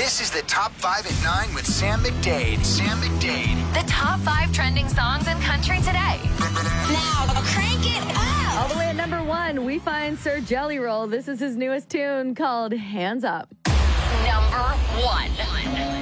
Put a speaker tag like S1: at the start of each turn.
S1: This is the Top 5 at 9 with Sam McDade. Sam McDade.
S2: The top 5 trending songs in country today.
S3: Now, crank it up!
S4: All the way at number 1, we find Sir Jelly Roll. This is his newest tune called Hands Up.
S2: Number 1.